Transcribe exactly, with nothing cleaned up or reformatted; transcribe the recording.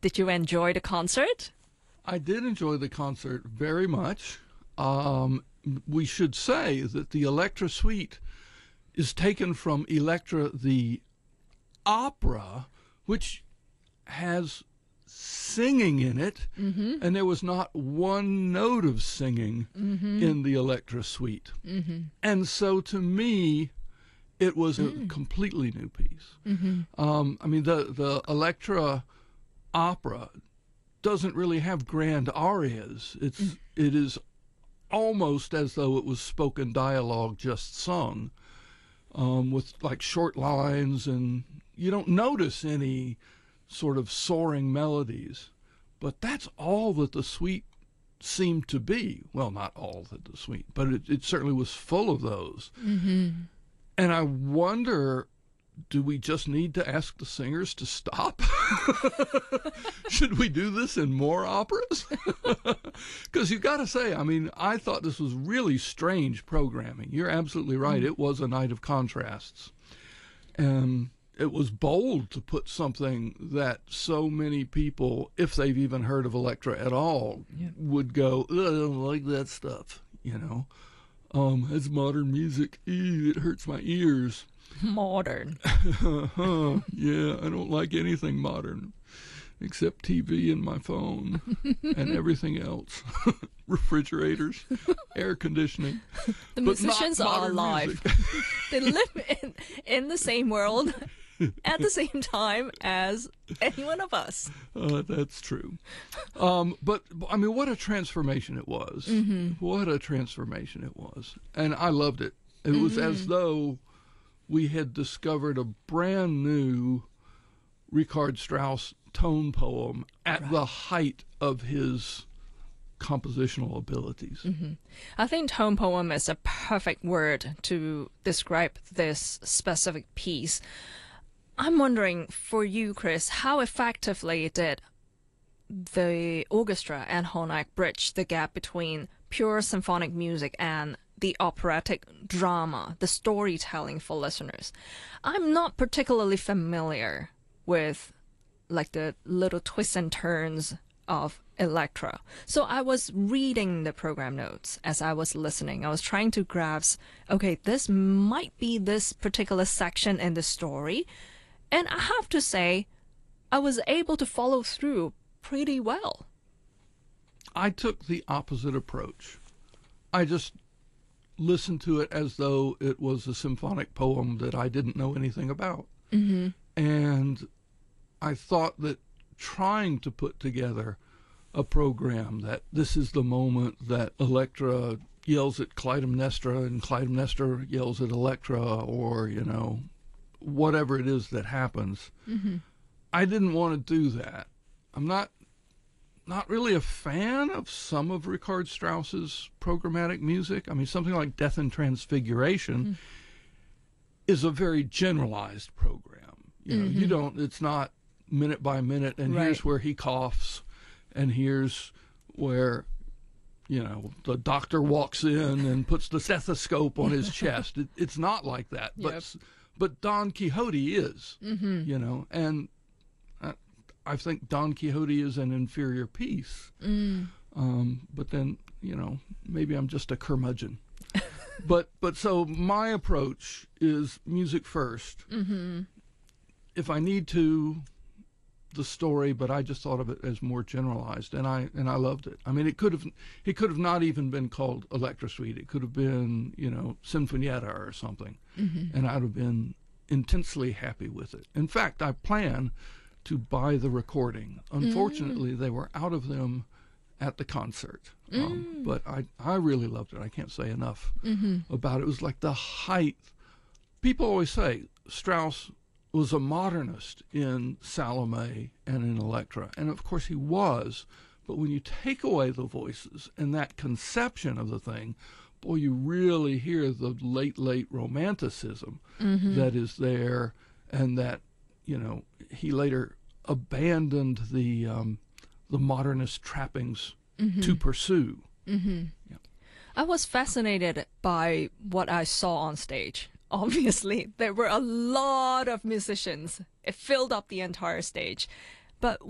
Did you enjoy the concert? I did enjoy the concert very much. Um, we should say that the Elektra Suite is taken from Elektra the opera, which has singing in it, mm-hmm. and there was not one note of singing mm-hmm. in the Elektra Suite. Mm-hmm. And so to me, it was mm. a completely new piece. Mm-hmm. Um, I mean, the, the Elektra opera doesn't really have grand arias. It's mm. it is almost as though it was spoken dialogue just sung, um, with like short lines, and you don't notice any sort of soaring melodies. But that's all that the suite seemed to be. Well, not all that the suite, but it, it certainly was full of those. Mm-hmm. And I wonder, do we just need to ask the singers to stop? Should we do this in more operas? Because you got to say, I mean, I thought this was really strange programming. You're absolutely right. Mm. It was a night of contrasts. And it was bold to put something that so many people, if they've even heard of Elektra at all, yeah. would go, I don't like that stuff, you know. Um, it's modern music. Ew, it hurts my ears. Modern. uh-huh. Yeah, I don't like anything modern except T V and my phone and everything else. Refrigerators, air conditioning. The musicians are alive. They live in, in the same world at the same time as any one of us. Uh, that's true. Um, but, I mean, what a transformation it was. Mm-hmm. What a transformation it was. And I loved it. It mm-hmm. was as though we had discovered a brand new Richard Strauss tone poem at right. the height of his compositional abilities. Mm-hmm. I think tone poem is a perfect word to describe this specific piece. I'm wondering, for you, Chris, how effectively did the orchestra and Honeck bridge the gap between pure symphonic music and the operatic drama, the storytelling for listeners? I'm not particularly familiar with like the little twists and turns of Elektra. So I was reading the program notes as I was listening. I was trying to grasp, okay, this might be this particular section in the story. And I have to say, I was able to follow through pretty well. I took the opposite approach. I just listened to it as though it was a symphonic poem that I didn't know anything about. Mm-hmm. And I thought that trying to put together a program that this is the moment that Elektra yells at Clytemnestra and Clytemnestra yells at Elektra, or, you know, whatever it is that happens. Mm-hmm. I didn't want to do that. I'm not not really a fan of some of Richard Strauss's programmatic music. I mean, something like Death and Transfiguration mm-hmm. is a very generalized program. You know, mm-hmm. you don't, it's not minute by minute, and right. here's where he coughs, and here's where, you know, the doctor walks in and puts the stethoscope on his chest. It, it's not like that. But yep. but Don Quixote is, mm-hmm. you know, and I, I think Don Quixote is an inferior piece. Mm. Um, but then, you know, maybe I'm just a curmudgeon. but but so my approach is music first. Mm-hmm. If I need to, the story, but I just thought of it as more generalized, and I and I loved it. I mean, it could have it could have not even been called Elektra Suite. It could have been, you know, Sinfonietta or something, mm-hmm. and I'd have been intensely happy with it. In fact, I plan to buy the recording. Unfortunately, mm. they were out of them at the concert, mm. um, but I I really loved it. I can't say enough mm-hmm. about it. It was like the height. People always say Strauss was a modernist in Salome and in Elektra. And of course he was, but when you take away the voices and that conception of the thing, boy, you really hear the late, late romanticism mm-hmm. that is there, and that, you know, he later abandoned the um, the modernist trappings mm-hmm. to pursue. Mm-hmm. Yeah. I was fascinated by what I saw on stage. Obviously, there were a lot of musicians. It filled up the entire stage. But